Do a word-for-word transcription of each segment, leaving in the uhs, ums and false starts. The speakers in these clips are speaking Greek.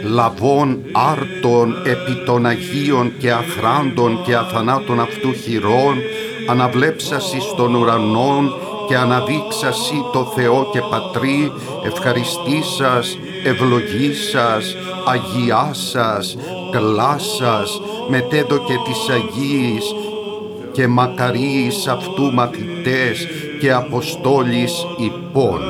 λαβών άρτων επί των Αγίων και αχράντων και αθανάτων αυτού χειρών, αναβλέψας εις των ουρανών και αναδείξας το Θεό και Πατρί, ευχαριστήσας, ευλογήσας, αγιάσας, κλάσας, μετέδω και της Αγίης και μακαρίης αυτού μαθητές και αποστόλης υπών.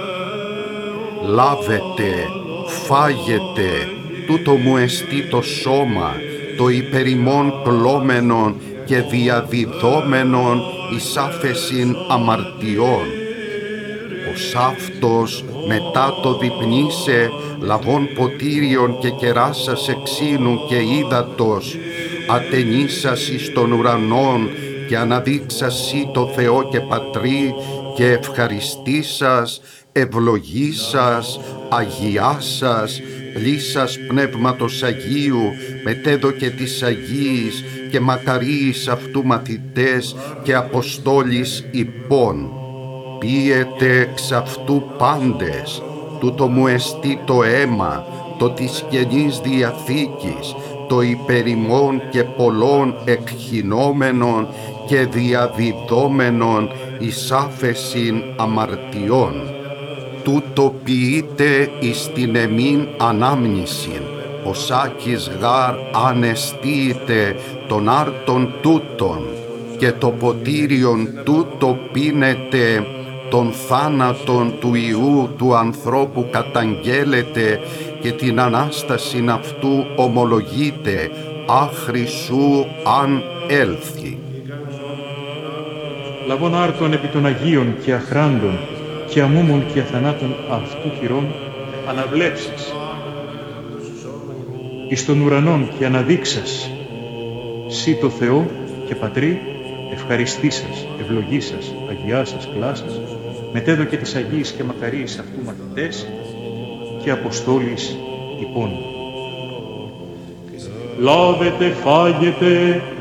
Λάβετε, φάγετε, τούτο μου εστί το σώμα, το υπερημών πλώμενον και διαδιδόμενον εις άφεσιν αμαρτιών. Ως αυτός μετά το διπνίσε, λαβών ποτήριον και κεράσας εξήνου και ύδατος, ατενίσας εις των ουρανών και αναδείξασι το Θεό και Πατρί και ευχαριστήσας, ευλογήσας, αγιάσας, πλήσας Πνεύματος Αγίου, μετέδω και της Αγίης και μακαρίης αυτού μαθητές και αποστόλης υπών. Πίετε εξ αυτού πάντες, τούτο μου εστί το αίμα, το της Καινής Διαθήκης, το υπερημών και πολλών εκχυνόμενων και διαδιδόμενων εις άφεσιν αμαρτιών. Τούτο ποιείτε εις την εμήν ανάμνησιν, ο σάκης γάρ ανεστίητε των άρτων τούτων, και το ποτήριον τούτο πίνετε των θάνατων του Ιού του ανθρώπου καταγγέλλεται και την Ανάστασιν αυτού ομολογείται, άχρη σου αν έλθει. Λαβών άρτων επί των Αγίων και αχράντων και αμούμων και αθανάτων αυτού χειρών, αναβλέψεις εις των ουρανών και αναδείξας σύ το Θεό και Πατρί, ευχαριστήσας, ευλογήσας, αγιάσας, κλάσας, μετέδω και της Αγίης και μακαρίης αυτού μαθητές και αποστόλης υπών. Λάβετε, φάγετε,